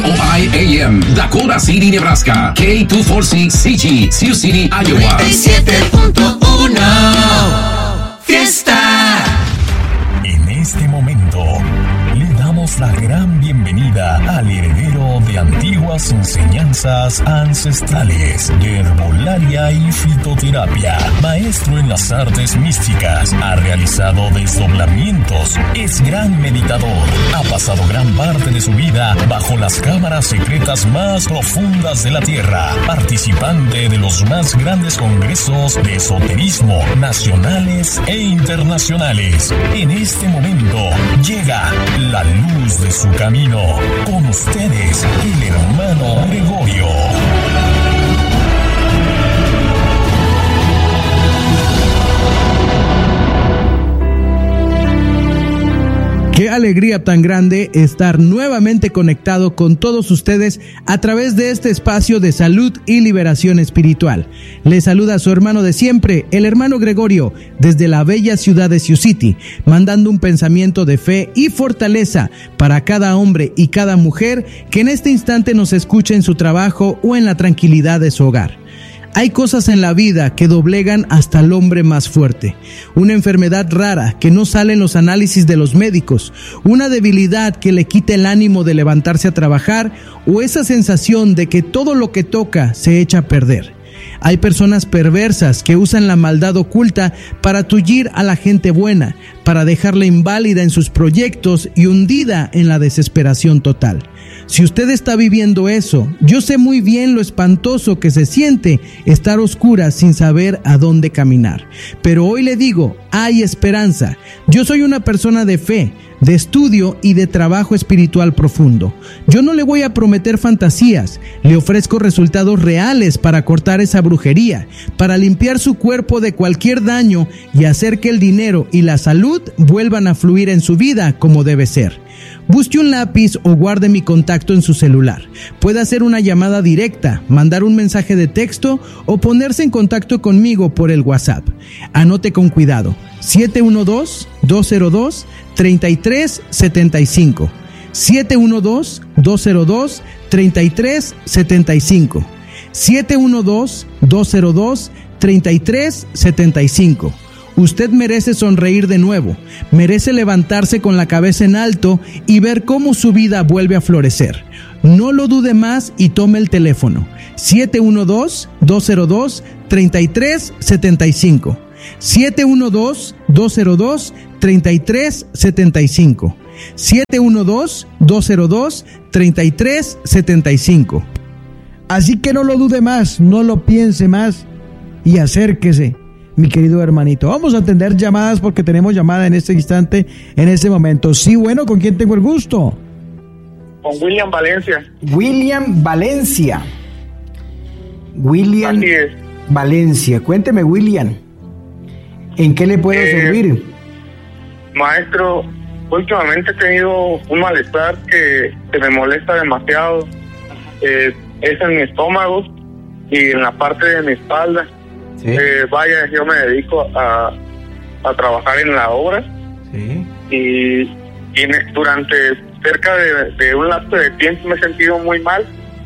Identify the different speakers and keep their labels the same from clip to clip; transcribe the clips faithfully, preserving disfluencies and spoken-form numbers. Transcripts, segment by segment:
Speaker 1: O I A M, Dakota City, Nebraska. K doscientos cuarenta y seis C G, Sioux City, Iowa.
Speaker 2: noventa y siete punto uno Fiesta.
Speaker 3: En este momento le damos la gran bienvenida al heredero de antiguas enseñanzas ancestrales de herbolaria y fitoterapia, maestro en las artes místicas, ha realizado desdoblamientos, es gran meditador, ha pasado gran parte de su vida bajo las cámaras secretas más profundas de la tierra, participante de los más grandes congresos de esoterismo nacionales e internacionales. En este momento llega la luz de su camino. Con ustedes, el hermano Gregorio.
Speaker 4: Qué alegría tan grande estar nuevamente conectado con todos ustedes a través de este espacio de salud y liberación espiritual. Les saluda su hermano de siempre, el hermano Gregorio, desde la bella ciudad de Sioux City, mandando un pensamiento de fe y fortaleza para cada hombre y cada mujer que en este instante nos escucha en su trabajo o en la tranquilidad de su hogar. Hay cosas en la vida que doblegan hasta al hombre más fuerte. Una enfermedad rara que no sale en los análisis de los médicos, una debilidad que le quita el ánimo de levantarse a trabajar o esa sensación de que todo lo que toca se echa a perder. Hay personas perversas que usan la maldad oculta para tullir a la gente buena, para dejarla inválida en sus proyectos y hundida en la desesperación total. Si usted está viviendo eso, yo sé muy bien lo espantoso que se siente estar a oscuras sin saber a dónde caminar. Pero hoy le digo, hay esperanza. Yo soy una persona de fe, de estudio y de trabajo espiritual profundo. Yo no le voy a prometer fantasías, le ofrezco resultados reales para cortar esa brujería, para limpiar su cuerpo de cualquier daño y hacer que el dinero y la salud vuelvan a fluir en su vida como debe ser. Busque un lápiz o guarde mi contacto en su celular. Puede hacer una llamada directa, mandar un mensaje de texto o ponerse en contacto conmigo por el WhatsApp. Anote con cuidado, siete uno dos, dos cero dos, tres tres siete cinco. siete uno dos, dos cero dos, tres tres siete cinco. siete uno dos, dos cero dos, tres tres siete cinco. Usted merece sonreír de nuevo, merece levantarse con la cabeza en alto y ver cómo su vida vuelve a florecer. No lo dude más y tome el teléfono siete uno dos, dos cero dos, tres tres siete cinco. siete uno dos, dos cero dos, tres tres siete cinco. siete uno dos, dos cero dos, tres tres siete cinco. Así que no lo dude más, no lo piense más y acérquese, mi querido hermanito. Vamos a atender llamadas porque tenemos llamada en este instante, en este momento. Sí, bueno, ¿con quién tengo el gusto?
Speaker 5: Con William Valencia.
Speaker 4: William Valencia. William
Speaker 5: Así es.
Speaker 4: Valencia. Cuénteme, William, ¿en qué le puedo
Speaker 5: Eh,
Speaker 4: servir?
Speaker 5: Maestro, últimamente he tenido un malestar que, que me molesta demasiado. Eh, es en mi estómago y en la parte de mi espalda.
Speaker 4: Sí.
Speaker 5: Eh, vaya, yo me dedico a, a trabajar en la obra.
Speaker 4: Sí.
Speaker 5: Y, y en- durante cerca de, de un lapso de tiempo me he sentido muy mal.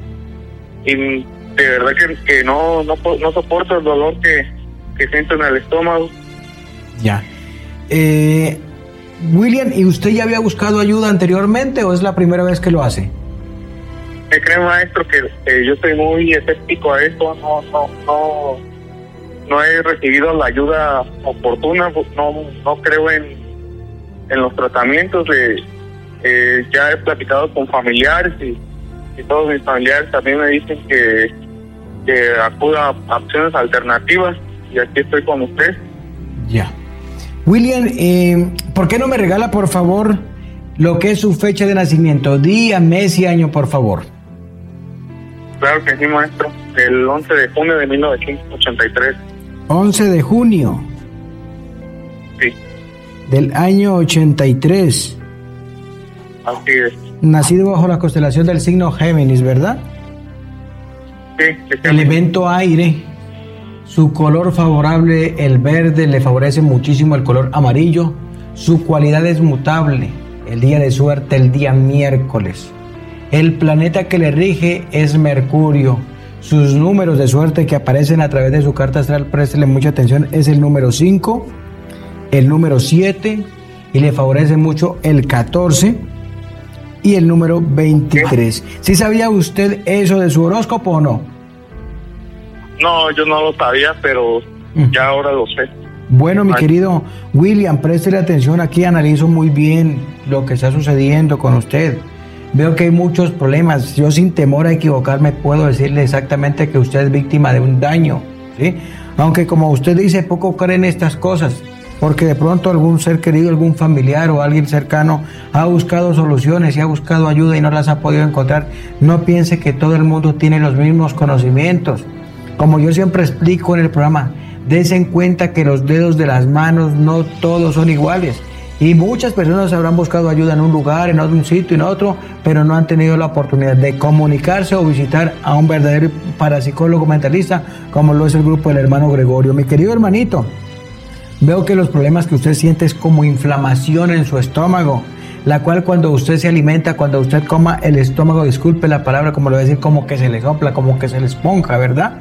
Speaker 5: Y de verdad que, que no, no, po- no soporto el dolor que, que siento en el estómago.
Speaker 4: Ya. Eh, William, ¿y usted ya había buscado ayuda anteriormente o es la primera vez que lo hace?
Speaker 5: ¿Qué cree, maestro? Que eh, yo soy muy escéptico a esto. No, no, no, no he recibido la ayuda oportuna. No, no creo en, en los tratamientos. De, eh, ya he platicado con familiares y, y todos mis familiares también me dicen que, que acuda a opciones alternativas. Y aquí estoy con usted.
Speaker 4: Ya. William, eh, ¿por qué no me regala, por favor, lo que es su fecha de nacimiento? Día, mes y año, por favor.
Speaker 5: Claro que sí, maestro. El once de junio de mil novecientos ochenta y tres.
Speaker 4: once de junio
Speaker 5: Sí,
Speaker 4: del año ochenta y tres.
Speaker 5: así es.
Speaker 4: Nacido bajo la constelación del signo Géminis, ¿verdad?
Speaker 5: Sí, sí, sí.
Speaker 4: Elemento aire. Su color favorable, el verde, le favorece muchísimo el color amarillo. Su cualidad es mutable. El día de suerte, el día miércoles. El planeta que le rige es Mercurio. Sus números de suerte que aparecen a través de su carta astral, préstele mucha atención, es el número cinco, el número siete, y le favorece mucho el catorce y el número veintitrés. ¿Sí sabía usted eso de su horóscopo o no?
Speaker 5: No, yo no lo sabía, pero mm. ya ahora lo sé.
Speaker 4: Bueno, mi Ay. querido William, préstele atención aquí, analizo muy bien lo que está sucediendo con usted. Veo que hay muchos problemas. Yo, sin temor a equivocarme, puedo decirle exactamente que usted es víctima de un daño, ¿sí? Aunque, como usted dice, poco cree en estas cosas, porque de pronto algún ser querido, algún familiar o alguien cercano ha buscado soluciones y ha buscado ayuda y no las ha podido encontrar. No piense que todo el mundo tiene los mismos conocimientos. Como yo siempre explico en el programa, dense en cuenta que los dedos de las manos no todos son iguales. Y muchas personas habrán buscado ayuda en un lugar, en otro sitio, en otro, pero no han tenido la oportunidad de comunicarse o visitar a un verdadero parapsicólogo mentalista, como lo es el grupo del hermano Gregorio. Mi querido hermanito, veo que los problemas que usted siente es como inflamación en su estómago, la cual cuando usted se alimenta, cuando usted coma, el estómago, disculpe la palabra, como lo voy a decir, como que se le sopla, como que se le esponja, ¿verdad?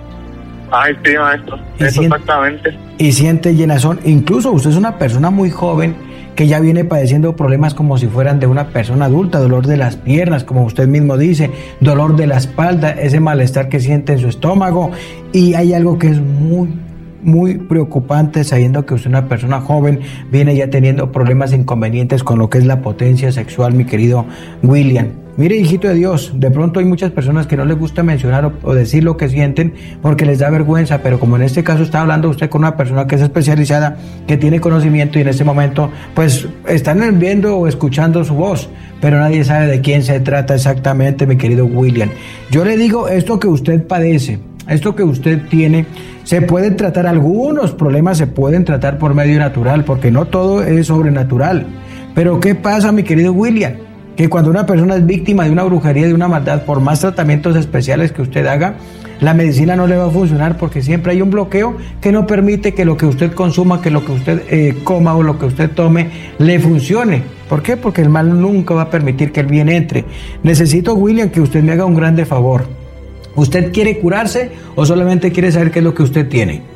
Speaker 5: Ay, sí, maestro, eso exactamente.
Speaker 4: Y siente llenazón. Incluso usted es una persona muy joven que ya viene padeciendo problemas como si fueran de una persona adulta, dolor de las piernas, como usted mismo dice, dolor de la espalda, ese malestar que siente en su estómago. Y hay algo que es muy, muy preocupante, sabiendo que usted es una persona joven, viene ya teniendo problemas inconvenientes con lo que es la potencia sexual, mi querido William. Mire, hijito de Dios, de pronto hay muchas personas que no les gusta mencionar o, o decir lo que sienten porque les da vergüenza, pero como en este caso está hablando usted con una persona que es especializada, que tiene conocimiento, y en este momento pues están viendo o escuchando su voz, pero nadie sabe de quién se trata exactamente, mi querido William. Yo le digo, esto que usted padece, esto que usted tiene, se pueden tratar, algunos problemas se pueden tratar por medio natural, porque no todo es sobrenatural. Pero ¿qué pasa, mi querido William? Que cuando una persona es víctima de una brujería, de una maldad, por más tratamientos especiales que usted haga, la medicina no le va a funcionar, porque siempre hay un bloqueo que no permite que lo que usted consuma, que lo que usted eh, coma o lo que usted tome le funcione. ¿Por qué? Porque el mal nunca va a permitir que el bien entre. Necesito, William, que usted me haga un grande favor. ¿Usted quiere curarse o solamente quiere saber qué es lo que usted tiene?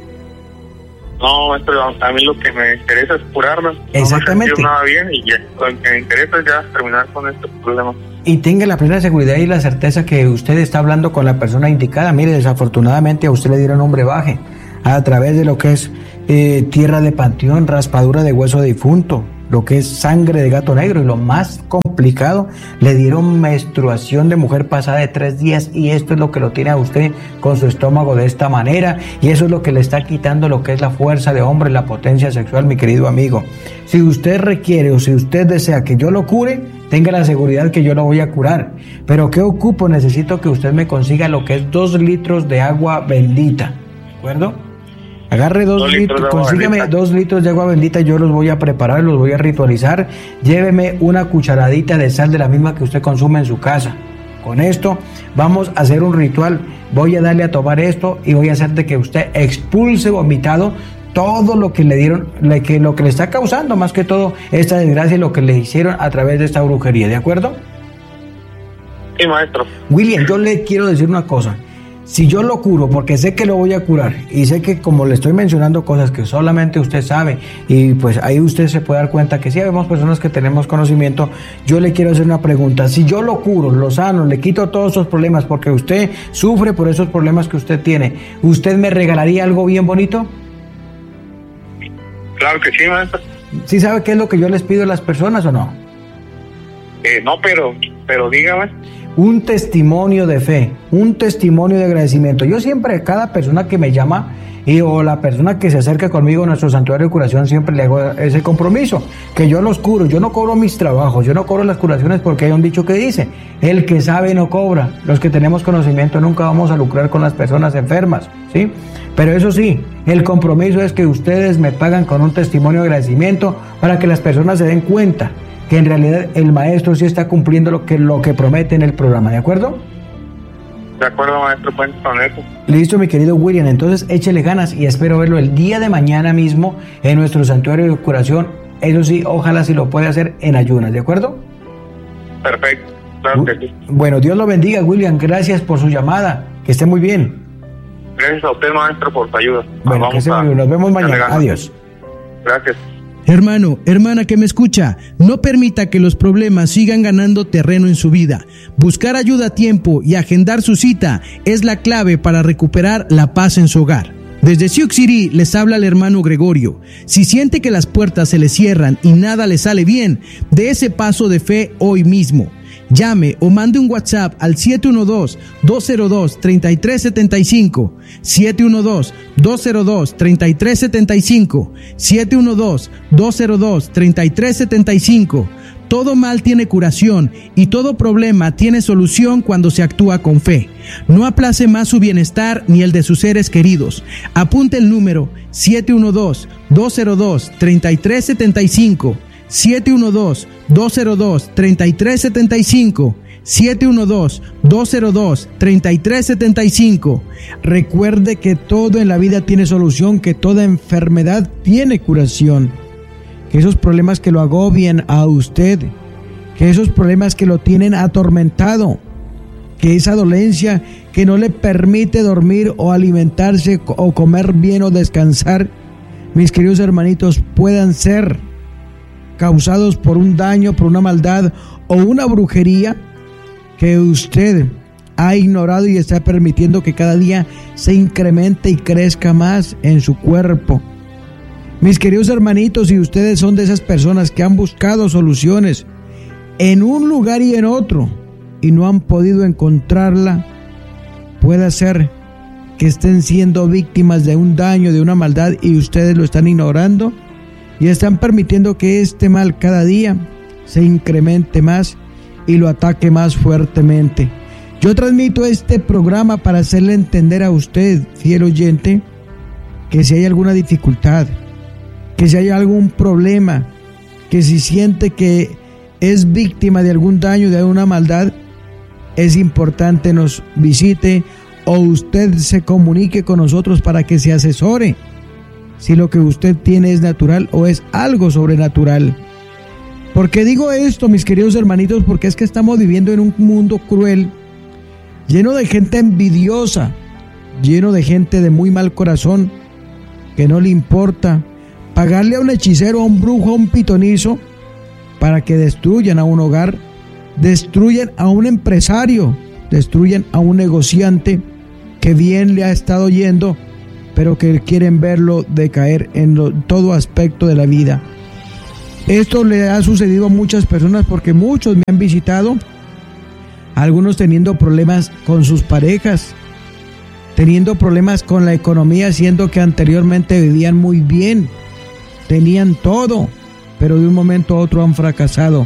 Speaker 5: No, maestro, a mí lo que me interesa es curarme.
Speaker 4: Exactamente.
Speaker 5: No me nada bien y ya, lo que me interesa es ya terminar con estos problemas.
Speaker 4: Y tenga la plena seguridad y la certeza que usted está hablando con la persona indicada. Mire, desafortunadamente a usted le dieron un brebaje a través de lo que es eh, tierra de panteón, raspadura de hueso difunto, lo que es sangre de gato negro, y lo más complicado, le dieron menstruación de mujer pasada de tres días, y esto es lo que lo tiene a usted con su estómago de esta manera, y eso es lo que le está quitando lo que es la fuerza de hombre, la potencia sexual, mi querido amigo. Si usted requiere o si usted desea que yo lo cure, tenga la seguridad que yo lo voy a curar. Pero ¿qué ocupo? Necesito que usted me consiga lo que es dos litros de agua bendita, ¿de acuerdo? Agarre dos, dos litros, litros consígame dos litros de agua bendita, yo los voy a preparar, los voy a ritualizar. Lléveme una cucharadita de sal de la misma que usted consume en su casa. Con esto vamos a hacer un ritual. Voy a darle a tomar esto y voy a hacer de que usted expulse vomitado todo lo que le dieron, lo que, lo que le está causando, más que todo esta desgracia y lo que le hicieron a través de esta brujería, ¿de acuerdo?
Speaker 5: Sí, maestro.
Speaker 4: William, yo le quiero decir una cosa. Si yo lo curo, porque sé que lo voy a curar, y sé que como le estoy mencionando cosas que solamente usted sabe, y pues ahí usted se puede dar cuenta que sí habemos personas que tenemos conocimiento, yo le quiero hacer una pregunta. Si yo lo curo, lo sano, le quito todos esos problemas, porque usted sufre por esos problemas que usted tiene, ¿usted me regalaría algo bien bonito?
Speaker 5: Claro que sí, maestro.
Speaker 4: ¿Sí sabe qué es lo que yo les pido a las personas o no?
Speaker 5: Eh, no, pero, pero dígame.
Speaker 4: Un testimonio de fe, un testimonio de agradecimiento. Yo siempre, cada persona que me llama y o la persona que se acerca conmigo a nuestro santuario de curación, siempre le hago ese compromiso, que yo los curo. Yo no cobro mis trabajos, yo no cobro las curaciones, porque hay un dicho que dice, el que sabe no cobra. Los que tenemos conocimiento nunca vamos a lucrar con las personas enfermas, ¿sí? Pero eso sí, el compromiso es que ustedes me pagan con un testimonio de agradecimiento para que las personas se den cuenta que en realidad el maestro sí está cumpliendo lo que, lo que promete en el programa, ¿de acuerdo?
Speaker 5: De acuerdo, maestro, cuento con eso.
Speaker 4: Listo, mi querido William, entonces échele ganas y espero verlo el día de mañana mismo en nuestro santuario de curación. Eso sí, ojalá si lo puede hacer en ayunas, ¿de acuerdo?
Speaker 5: Perfecto. Claro que sí.
Speaker 4: Bueno, Dios lo bendiga, William. Gracias por su llamada. Que esté muy bien.
Speaker 5: Gracias a usted, maestro, por su ayuda.
Speaker 4: Bueno,
Speaker 5: Vamos
Speaker 4: que esté
Speaker 5: a,
Speaker 4: muy bien. Nos vemos mañana. Adiós.
Speaker 5: Gracias.
Speaker 4: Hermano, hermana que me escucha, no permita que los problemas sigan ganando terreno en su vida. Buscar ayuda a tiempo y agendar su cita es la clave para recuperar la paz en su hogar. Desde Sioux City les habla el hermano Gregorio. Si siente que las puertas se le cierran y nada le sale bien, dé ese paso de fe hoy mismo. Llame o mande un WhatsApp al siete uno dos, dos cero dos, tres tres siete cinco, siete uno dos, dos cero dos, tres tres siete cinco, siete uno dos, dos cero dos, tres tres siete cinco. Todo mal tiene curación y todo problema tiene solución cuando se actúa con fe. No aplace más su bienestar ni el de sus seres queridos. Apunte el número siete uno dos, dos cero dos, tres tres siete cinco, siete uno dos, dos cero dos, tres tres siete cinco, siete uno dos, dos cero dos, tres tres siete cinco. Recuerde que todo en la vida tiene solución, que toda enfermedad tiene curación. Que esos problemas que lo agobien a usted, que esos problemas que lo tienen atormentado, que esa dolencia que no le permite dormir o alimentarse o comer bien o descansar, mis queridos hermanitos, puedan ser causados por un daño, por una maldad o una brujería que usted ha ignorado y está permitiendo que cada día se incremente y crezca más en su cuerpo. Mis queridos hermanitos, si ustedes son de esas personas que han buscado soluciones en un lugar y en otro y no han podido encontrarla, puede ser que estén siendo víctimas de un daño, de una maldad, y ustedes lo están ignorando y están permitiendo que este mal cada día se incremente más y lo ataque más fuertemente. Yo transmito este programa para hacerle entender a usted, fiel oyente, que si hay alguna dificultad, que si hay algún problema, que si siente que es víctima de algún daño, de alguna maldad, es importante nos visite o usted se comunique con nosotros para que se asesore si lo que usted tiene es natural o es algo sobrenatural. ¿Por qué digo esto, mis queridos hermanitos? Porque es que estamos viviendo en un mundo cruel, lleno de gente envidiosa, lleno de gente de muy mal corazón, que no le importa pagarle a un hechicero, a un brujo, a un pitonizo para que destruyan a un hogar, destruyan a un empresario, destruyan a un negociante que bien le ha estado yendo, pero que quieren verlo decaer en lo, todo aspecto de la vida. Esto le ha sucedido a muchas personas porque muchos me han visitado, algunos teniendo problemas con sus parejas, teniendo problemas con la economía, siendo que anteriormente vivían muy bien, tenían todo, pero de un momento a otro han fracasado.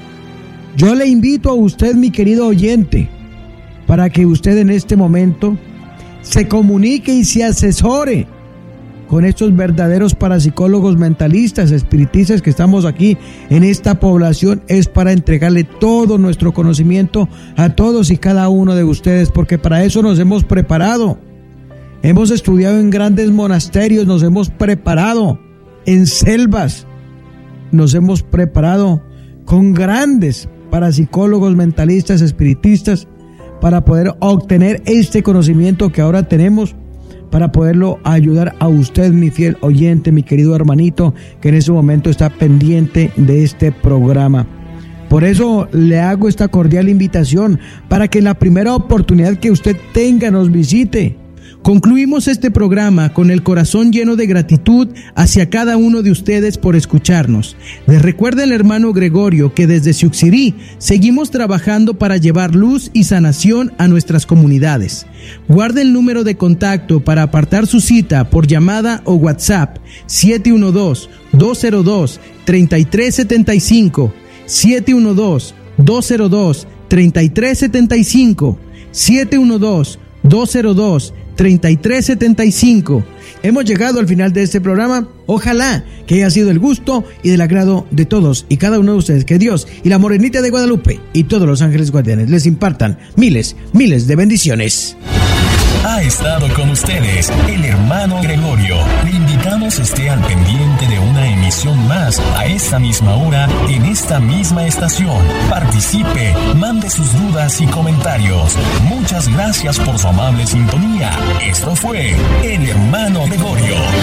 Speaker 4: Yo le invito a usted, mi querido oyente, para que usted en este momento se comunique y se asesore con estos verdaderos parapsicólogos mentalistas, espiritistas que estamos aquí en esta población. Es para entregarle todo nuestro conocimiento a todos y cada uno de ustedes, porque para eso nos hemos preparado. Hemos estudiado en grandes monasterios, nos hemos preparado en selvas, nos hemos preparado con grandes parapsicólogos mentalistas, espiritistas, para poder obtener este conocimiento que ahora tenemos, para poderlo ayudar a usted, mi fiel oyente, mi querido hermanito, que en este momento está pendiente de este programa. Por eso le hago esta cordial invitación para que en la primera oportunidad que usted tenga nos visite. Concluimos este programa con el corazón lleno de gratitud hacia cada uno de ustedes por escucharnos. Les recuerda el hermano Gregorio que desde Sioux City seguimos trabajando para llevar luz y sanación a nuestras comunidades. Guarde el número de contacto para apartar su cita por llamada o WhatsApp siete uno dos, dos cero dos, tres tres siete cinco, siete uno dos, dos cero dos, tres tres siete cinco, siete uno dos, dos cero dos, tres tres siete cinco. Hemos llegado al final de este programa. Ojalá que haya sido el gusto y del agrado de todos y cada uno de ustedes. Que Dios y la Morenita de Guadalupe y todos los ángeles guardianes les impartan miles, miles de bendiciones.
Speaker 3: ha estado con ustedes el hermano Gregorio. Le invitamos esté al pendiente de una emisión más a esta misma hora en esta misma estación. Participe, mande sus dudas y comentarios. Muchas gracias por su amable sintonía. Esto fue el hermano Gregorio.